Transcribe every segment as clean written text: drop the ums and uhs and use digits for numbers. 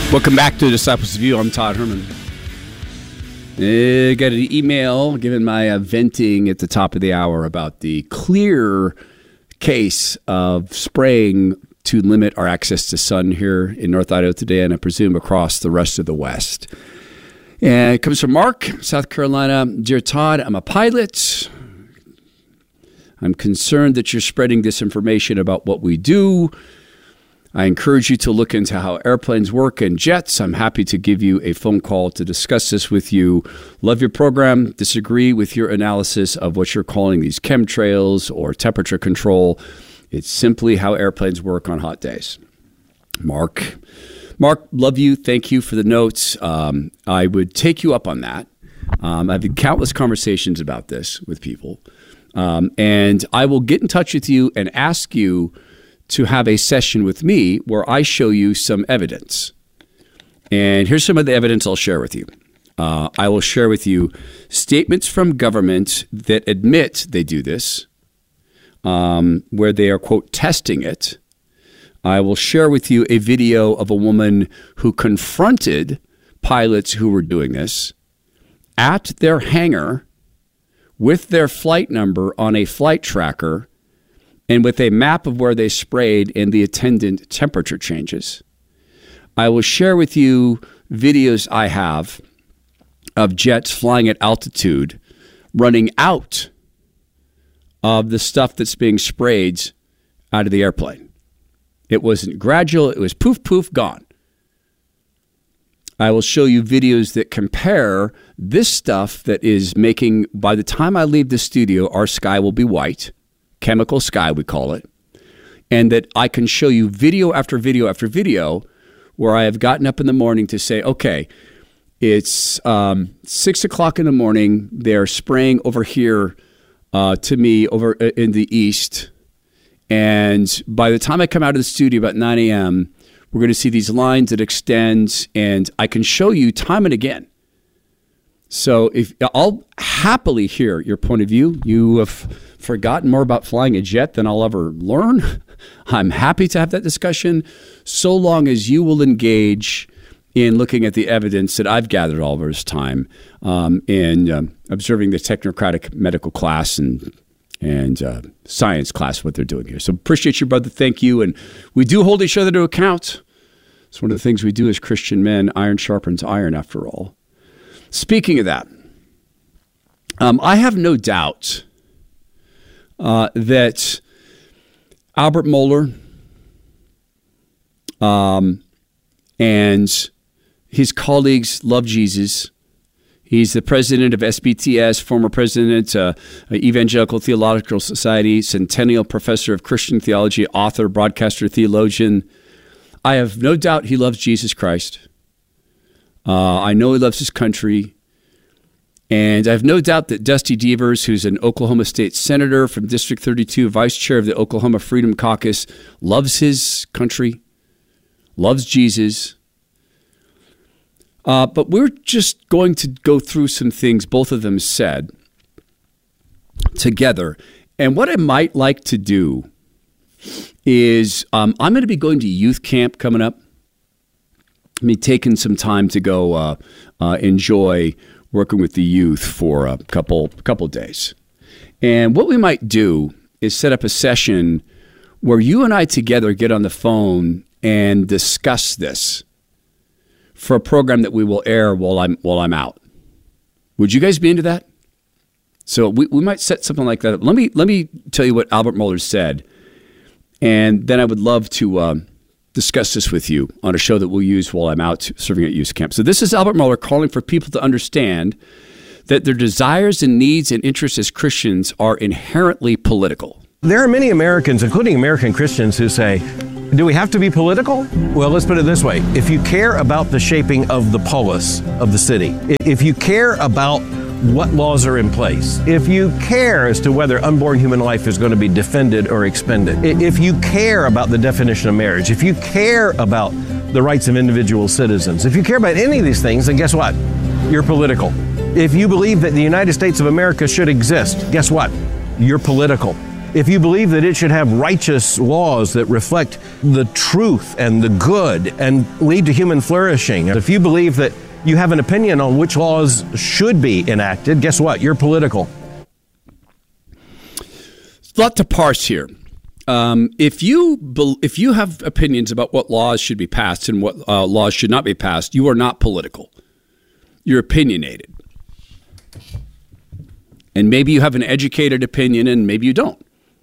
Welcome back to Disciples of You. I'm Todd Herman. I got an email given my venting at the top of the hour about the clear case of spraying to limit our access to sun here in North Idaho today, and I presume across the rest of the West. And it comes from Mark, South Carolina. Dear Todd, I'm a pilot. I'm concerned that you're spreading disinformation about what we do. I encourage you to look into how airplanes work and jets. I'm happy to give you a phone call to discuss this with you. Love your program. Disagree with your analysis of what you're calling these chemtrails or temperature control. It's simply how airplanes work on hot days. Mark, love you. Thank you for the notes. I would take you up on that. I've had countless conversations about this with people. And I will get in touch with you and ask you to have a session with me where I show you some evidence. And here's some of the evidence I'll share with you. I will share with you statements from government that admit they do this, where they are, quote, testing it. I will share with you a video of a woman who confronted pilots who were doing this at their hangar with their flight number on a flight tracker and with a map of where they sprayed and the attendant temperature changes. I will share with you videos I have of jets flying at altitude running out of the stuff that's being sprayed out of the airplane. It wasn't gradual. It was poof, poof, gone. I will show you videos that compare this stuff that is making, by the time I leave the studio, our sky will be white. Chemical sky, we call it. And that I can show you video after video after video where I have gotten up in the morning to say, okay, it's 6 o'clock in the morning. They're spraying over here to me over in the east. And by the time I come out of the studio about 9 a.m., we're going to see these lines that extend, and I can show you time and again. So if I'll happily hear your point of view. You have forgotten more about flying a jet than I'll ever learn. I'm happy to have that discussion so long as you will engage in looking at the evidence that I've gathered all over this time in observing the technocratic medical class and science class, what they're doing here. So appreciate you, brother. Thank you. And we do hold each other to account. It's one of the things we do as Christian men. Iron sharpens iron, after all. Speaking of that, I have no doubt that Albert Mohler and his colleagues love Jesus. He's the president of SBTS, former president of Evangelical Theological Society, centennial professor of Christian theology, author, broadcaster, theologian. I have no doubt he loves Jesus Christ. I know he loves his country. And I have no doubt that Dusty Devers, who's an Oklahoma State senator from District 32, vice chair of the Oklahoma Freedom Caucus, loves his country, loves Jesus. But we're just going to go through some things both of them said together. And what I might like to do is I'm going to be going to youth camp coming up. Me taking some time to go enjoy working with the youth for a couple days. And what we might do is set up a session where you and I together get on the phone and discuss this for a program that we will air while I'm out. Would you guys be into that? So we might set something like that up. Let me tell you what Albert Mohler said, and then I would love to discuss this with you on a show that we'll use while I'm out serving at youth camp. So this is Albert Mohler calling for people to understand that their desires and needs and interests as Christians are inherently political. There are many Americans, including American Christians, who say, do we have to be political? Well, let's put it this way. If you care about the shaping of the polis of the city, if you care about what laws are in place, if you care as to whether unborn human life is going to be defended or expended, if you care about the definition of marriage, if you care about the rights of individual citizens, if you care about any of these things, then guess what? You're political. If you believe that the United States of America should exist, guess what? You're political. if you believe that it should have righteous laws that reflect the truth and the good and lead to human flourishing, if you believe that you have an opinion on which laws should be enacted, guess what? You're political. There's a lot to parse here. If you have opinions about what laws should be passed and what laws should not be passed, you are not political. You're opinionated. And maybe you have an educated opinion and maybe you don't.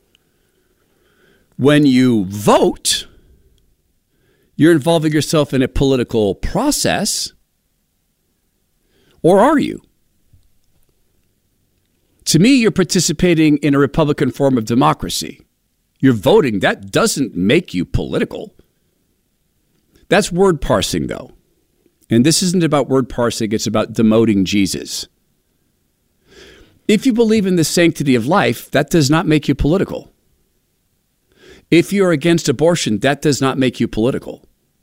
When you vote, you're involving yourself in a political process, or are you? To me, you're participating in a Republican form of democracy. You're voting. That doesn't make you political. That's word parsing, though. And this isn't about word parsing. It's about demoting Jesus. If you believe in the sanctity of life, that does not make you political. If you're against abortion, that does not make you political.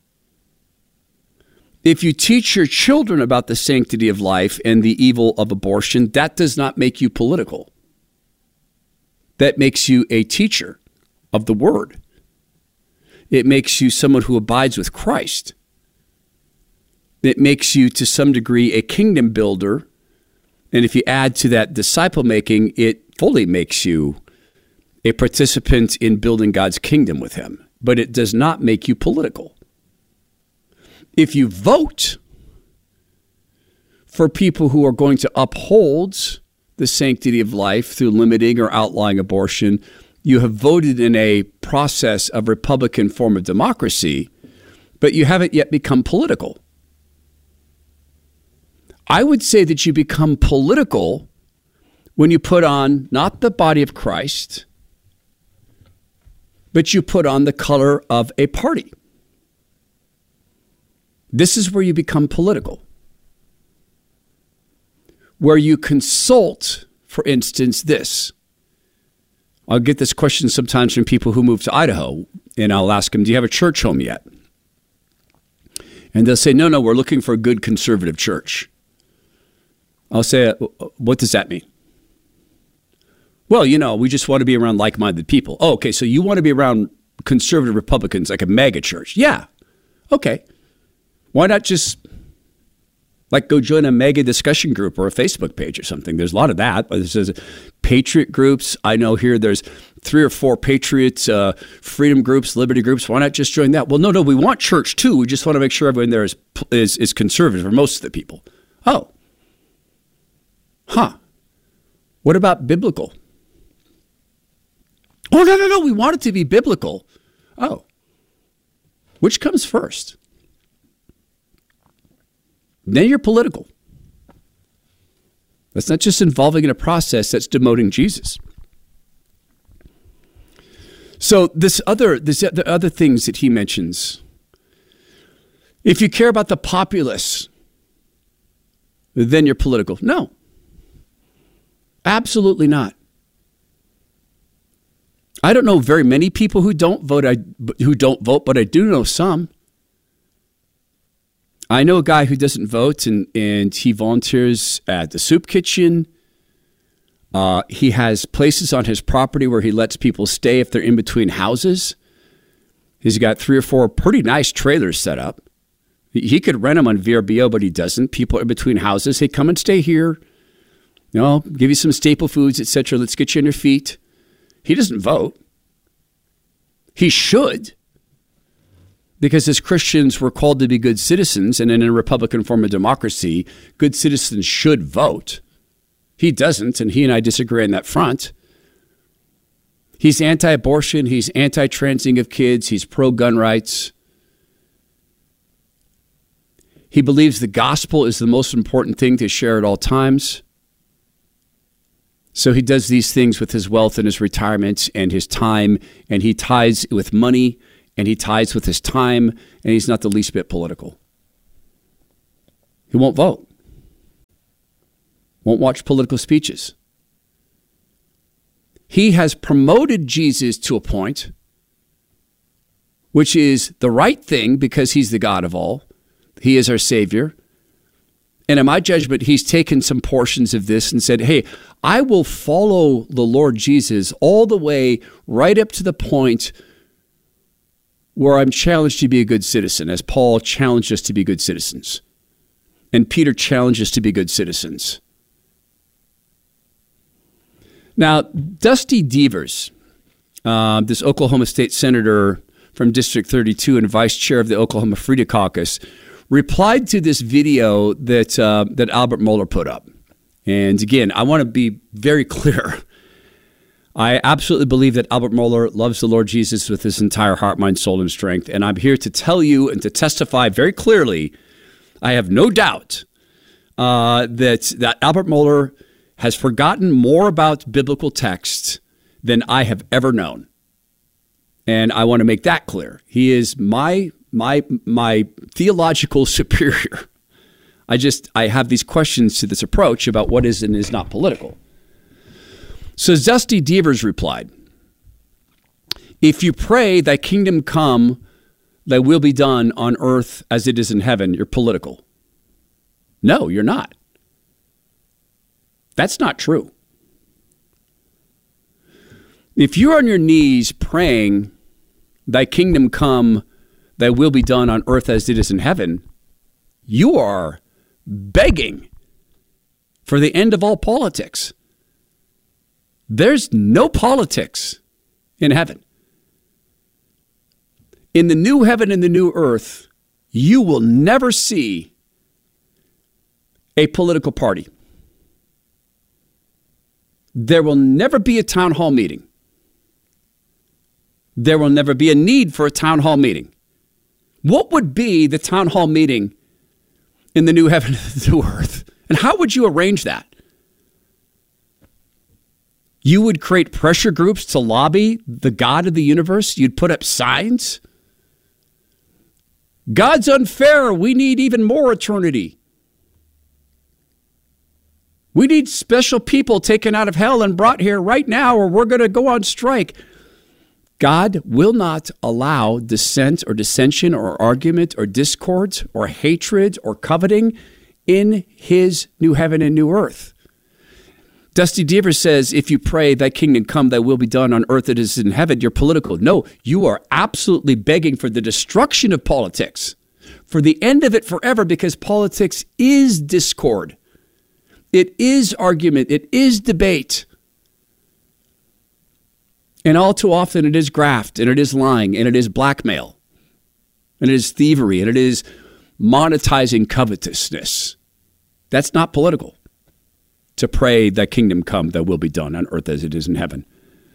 If you teach your children about the sanctity of life and the evil of abortion, that does not make you political. That makes you a teacher of the word. It makes you someone who abides with Christ. It makes you, to some degree, a kingdom builder. And if you add to that disciple making, it fully makes you a participant in building God's kingdom with him. But it does not make you political. If you vote for people who are going to uphold the sanctity of life through limiting or outlawing abortion, you have voted in a process of Republican form of democracy, but you haven't yet become political. I would say that you become political when you put on not the body of Christ, but you put on the color of a party. This is where you become political. Where you consult, for instance, this. I'll get this question sometimes from people who move to Idaho, and I'll ask them, do you have a church home yet? And they'll say, no, we're looking for a good conservative church. I'll say, what does that mean? Well, we just want to be around like-minded people. Oh, okay, so you want to be around conservative Republicans, like a mega church. Yeah, okay. Why not just go join a mega discussion group or a Facebook page or something? There's a lot of that. There's patriot groups. I know here there's 3 or 4 patriots, freedom groups, liberty groups. Why not just join that? Well, no, we want church too. We just want to make sure everyone there is conservative, or most of the people. Oh. Huh. What about biblical? Oh, no. We want it to be biblical. Oh. Which comes first? Then you're political. That's not just involving in a process, that's demoting Jesus. So the other things that he mentions. If you care about the populace, then you're political. No. Absolutely not. I don't know very many people who don't vote, but I do know some. I know a guy who doesn't vote, and he volunteers at the soup kitchen. He has places on his property where he lets people stay if they're in between houses. He's got 3 or 4 pretty nice trailers set up. He could rent them on VRBO, but he doesn't. People are in between houses. Hey, come and stay here. Give you some staple foods, etc. Let's get you on your feet. He doesn't vote. He should. Because as Christians, we're called to be good citizens, and in a Republican form of democracy, good citizens should vote. He doesn't, and he and I disagree on that front. He's anti-abortion. He's anti-transing of kids. He's pro-gun rights. He believes the gospel is the most important thing to share at all times. So he does these things with his wealth and his retirement and his time, and he ties with money, and he ties with his time, and he's not the least bit political. He won't vote. Won't watch political speeches. He has promoted Jesus to a point, which is the right thing because he's the God of all. He is our Savior. And in my judgment, he's taken some portions of this and said, hey, I will follow the Lord Jesus all the way right up to the point where I'm challenged to be a good citizen, as Paul challenged us to be good citizens. And Peter challenged us to be good citizens. Now, Dusty Devers, this Oklahoma State Senator from District 32 and Vice Chair of the Oklahoma Freedom Caucus, replied to this video that Albert Mohler put up. And again, I want to be very clear. I absolutely believe that Albert Mohler loves the Lord Jesus with his entire heart, mind, soul, and strength. And I'm here to tell you and to testify very clearly, I have no doubt that Albert Mohler has forgotten more about biblical texts than I have ever known. And I want to make that clear. He is my theological superior. I have these questions to this approach about what is and is not political. So Dusty Devers replied, if you pray thy kingdom come, thy will be done on earth as it is in heaven, you're political. No, you're not. That's not true. If you're on your knees praying, thy kingdom come, thy will be done on earth as it is in heaven, you are begging for the end of all politics. There's no politics in heaven. In the new heaven and the new earth, you will never see a political party. There will never be a town hall meeting. There will never be a need for a town hall meeting. What would be the town hall meeting in the new heaven and the new earth? And how would you arrange that? You would create pressure groups to lobby the God of the universe. You'd put up signs. God's unfair. We need even more eternity. We need special people taken out of hell and brought here right now, or we're going to go on strike. God will not allow dissent or dissension or argument or discord or hatred or coveting in his new heaven and new earth. Dusty Devers says, if you pray, thy kingdom come, thy will be done on earth as it is in heaven, you're political. No, you are absolutely begging for the destruction of politics, for the end of it forever, because politics is discord. It is argument. It is debate. And all too often it is graft, and it is lying, and it is blackmail, and it is thievery, and it is monetizing covetousness. That's not political. To pray, thy kingdom come, thy will be done on earth as it is in heaven.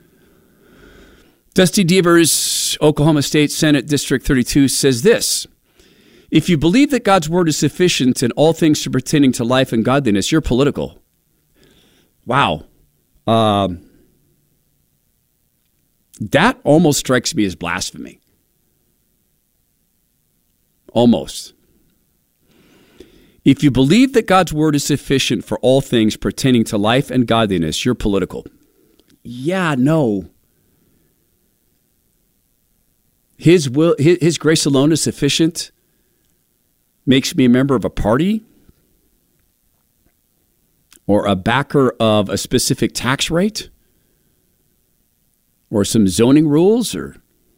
Dusty Devers, Oklahoma State Senate District 32, says this: if you believe that God's word is sufficient in all things pertaining to life and godliness, you're political. Wow. That almost strikes me as blasphemy. Almost. If you believe that God's word is sufficient for all things pertaining to life and godliness, you're political. Yeah, no. His will, his grace alone is sufficient. Makes me a member of a party or a backer of a specific tax rate or some zoning rules or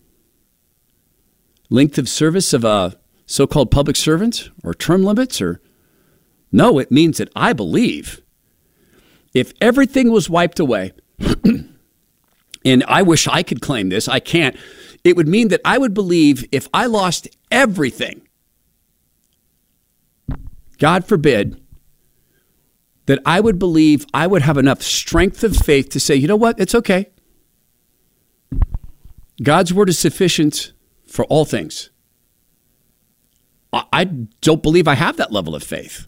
length of service of a so-called public servant or term limits or no, it means that I believe if everything was wiped away, and I wish I could claim this, I can't, it would mean that I would believe if I lost everything, God forbid, that I would believe I would have enough strength of faith to say, you know what, it's okay. God's word is sufficient for all things. I don't believe I have that level of faith.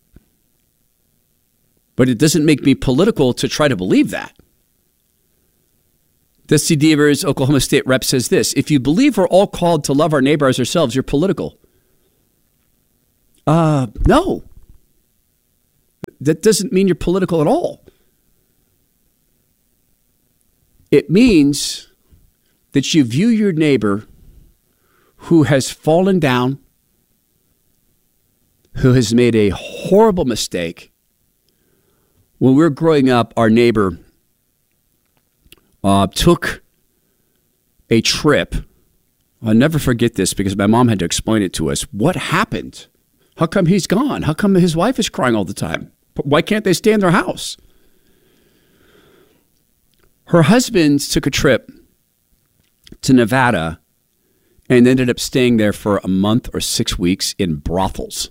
But it doesn't make me political to try to believe that. Dusty Devers, Oklahoma State Rep, says this: if you believe we're all called to love our neighbor as ourselves, you're political. No. That doesn't mean you're political at all. It means that you view your neighbor who has fallen down, who has made a horrible mistake. When we were growing up, our neighbor took a trip. I'll never forget this because my mom had to explain it to us. What happened? How come he's gone? How come his wife is crying all the time? Why can't they stay in their house? Her husband took a trip to Nevada and ended up staying there for a month or 6 weeks in brothels.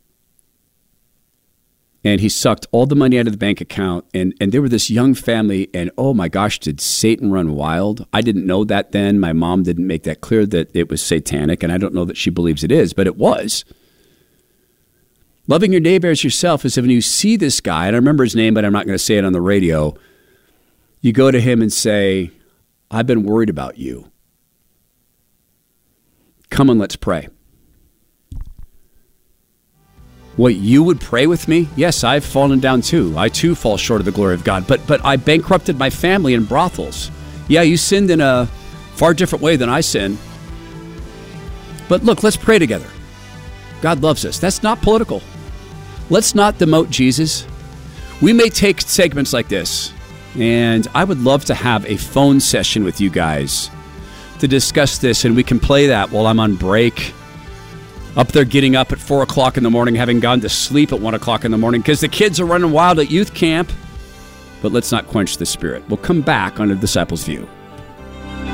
And he sucked all the money out of the bank account. And they were this young family. And oh my gosh, did Satan run wild? I didn't know that then. My mom didn't make that clear that it was satanic. And I don't know that she believes it is, but it was. Loving your neighbor as yourself is when you see this guy, and I remember his name, but I'm not going to say it on the radio. You go to him and say, I've been worried about you. Come and let's pray. What, you would pray with me? Yes, I've fallen down too. I too fall short of the glory of God. But I bankrupted my family in brothels. Yeah, you sinned in a far different way than I sinned. But look, let's pray together. God loves us. That's not political. Let's not demote Jesus. We may take segments like this, and I would love to have a phone session with you guys to discuss this, and we can play that while I'm on break. Up there getting up at 4 o'clock in the morning, having gone to sleep at 1 o'clock in the morning because the kids are running wild at youth camp. But let's not quench the spirit. We'll come back on a Disciples View.